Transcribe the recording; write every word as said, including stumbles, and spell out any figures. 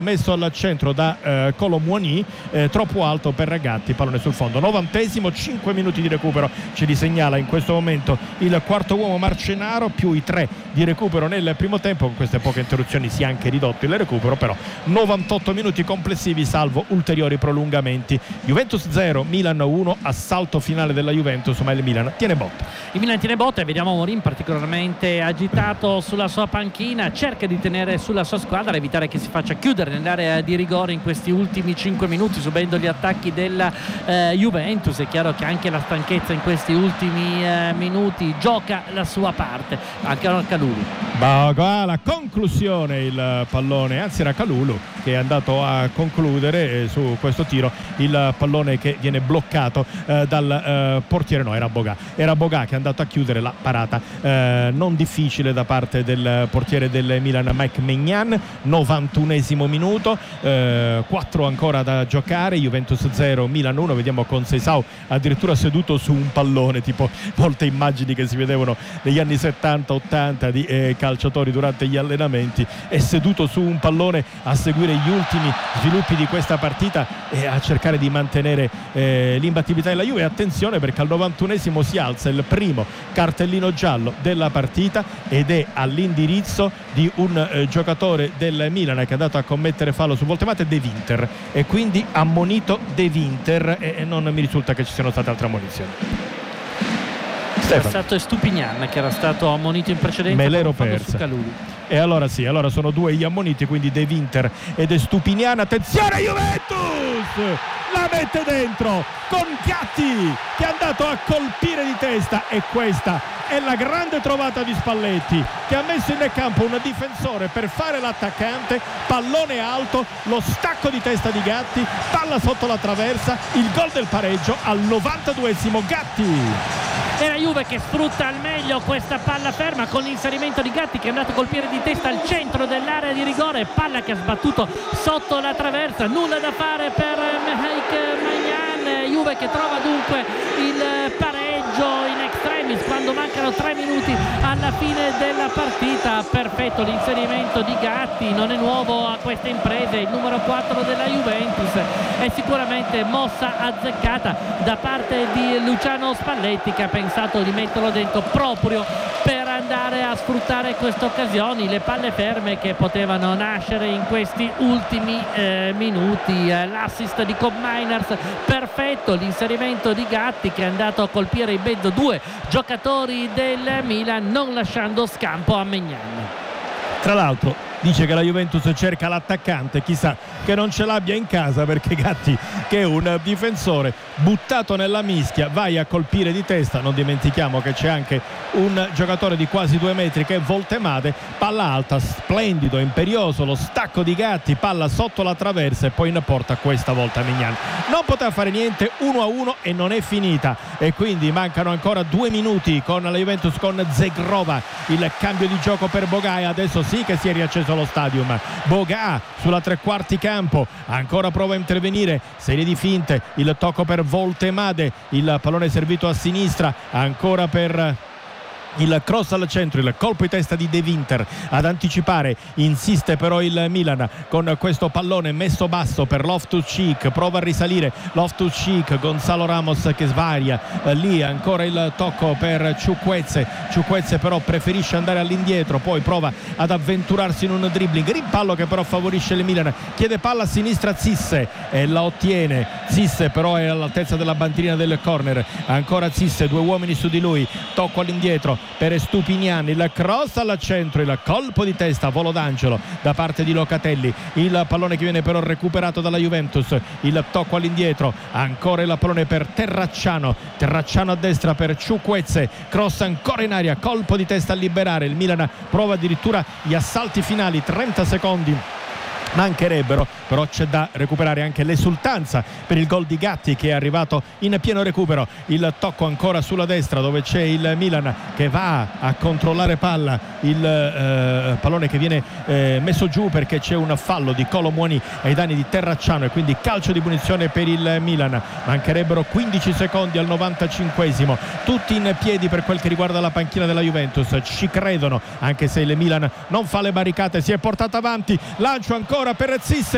messo al centro da eh, Kolo Muani, eh, troppo alto per Gatti, pallone sul fondo. Novantesimo, cinque minuti di recupero ci risegnala in questo momento il quarto uomo Marcenaro, più i tre di recupero nel primo tempo. Con queste poche interruzioni si è anche ridotto il recupero, però novantotto minuti complessivi salvo ulteriori prolungamenti. Juventus zero, Milan uno, assalto finale della Juventus, ma il Milan tiene botta. Il Milan tiene botta e vediamo Morin particolarmente agitato sulla sua panchina, cerca di tenere sulla sua squadra, evitare che si faccia chiudere nell'area di rigore in questi ultimi cinque minuti, subendo gli attacchi della eh, Juventus. È chiaro che anche la stanchezza in questi ultimi eh, minuti gioca la sua parte. Anche a Kalulu, ma la conclusione il pallone, anzi era Kalulu che è andato a concludere eh, su questo tiro il pallone che viene bloccato eh, dal eh, portiere, no era Boga era Boga che è andato a chiudere la parata eh, non difficile da parte del portiere del Milan Mike Maignan. novantunesimo minuto, eh, quattro ancora da giocare, Juventus zero, Milan uno. Vediamo con Seisao addirittura seduto su un pallone, tipo molte immagini che si vedevano negli anni settanta ottanta di eh, calciatori durante gli allenamenti. È seduto su un pallone a seguire gli ultimi sviluppi di questa partita e a cercare di mantenere eh, l'imbattibilità della Juve. Attenzione, perché al novantunesimo si alza il primo cartellino giallo della partita ed è all'indirizzo di un eh, giocatore del Milan che è andato a commettere fallo su Voltemate, De Winter, e quindi ammonito De Winter e, e non mi risulta che ci siano state altre ammonizioni. È stato Stupignan che era stato ammonito in precedenza. Me l'ero persa. E allora sì, allora sono due gli ammoniti, quindi De Winter ed Stupignan. Attenzione, Juventus la mette dentro con Gatti che è andato a colpire di testa, e questa è la grande trovata di Spalletti, che ha messo in campo un difensore per fare l'attaccante. Pallone alto, lo stacco di testa di Gatti, palla sotto la traversa, il gol del pareggio al novantaduesimo. Gatti. È la Juve che sfrutta al meglio questa palla ferma con l'inserimento di Gatti, che è andato a colpire di testa al centro dell'area di rigore, palla che ha sbattuto sotto la traversa. Nulla da fare per Mike Maignan. Juve che trova dunque il pareggio in extremis quando mancano tre minuti alla fine della partita. Perfetto l'inserimento di Gatti, non è nuovo a queste imprese, il numero quattro della Juventus. È sicuramente mossa azzeccata da parte di Luciano Spalletti, che ha pensato di metterlo dentro proprio per andare a sfruttare queste occasioni, le palle ferme che potevano nascere in questi ultimi eh, minuti. L'assist di Cobb Miners perfetto, l'inserimento di Gatti che è andato a colpire in mezzo due giocatori del Milan, non lasciando scampo a Maignan. Tra l'altro dice che la Juventus cerca l'attaccante, chissà che non ce l'abbia in casa, perché Gatti, che è un difensore buttato nella mischia, vai a colpire di testa. Non dimentichiamo che c'è anche un giocatore di quasi due metri che è Voltemade. Palla alta, splendido, imperioso lo stacco di Gatti, palla sotto la traversa e poi in porta questa volta Maignan. Non poteva fare niente, uno a uno e non è finita, e quindi mancano ancora due minuti con la Juventus, con Zegrova, il cambio di gioco per Boga, e adesso sì che si è riacceso lo stadium. Boga sulla tre quarti campo, ancora prova a intervenire, serie di finte, il tocco per Voltemade, il pallone servito a sinistra, ancora per il cross al centro, il colpo di testa di De Winter ad anticipare, insiste però il Milan con questo pallone messo basso per Loftus-Cheek, prova a risalire Loftus-Cheek, Gonzalo Ramos che svaria, lì ancora il tocco per Ciukwueze, Ciukwueze però preferisce andare all'indietro, poi prova ad avventurarsi in un dribbling, rimpallo che però favorisce il Milan, chiede palla a sinistra Zisse e la ottiene. Zisse però è all'altezza della bandierina del corner, ancora Zisse, due uomini su di lui, tocco all'indietro per Stupignan, il cross al centro, il colpo di testa, volo d'angelo da parte di Locatelli, il pallone che viene però recuperato dalla Juventus, il tocco all'indietro, ancora il pallone per Terracciano, Terracciano a destra per Ciukwueze, cross ancora in aria, colpo di testa a liberare, il Milan prova addirittura gli assalti finali, trenta secondi mancherebbero, però c'è da recuperare anche l'esultanza per il gol di Gatti che è arrivato in pieno recupero, il tocco ancora sulla destra dove c'è il Milan che va a controllare palla, il eh, pallone che viene eh, messo giù perché c'è un fallo di Kolo Muani ai danni di Terracciano e quindi calcio di punizione per il Milan. Mancherebbero quindici secondi al novantacinquesimo, tutti in piedi per quel che riguarda la panchina della Juventus, ci credono anche se il Milan non fa le barricate, si è portato avanti, lancio ancora per Zisse,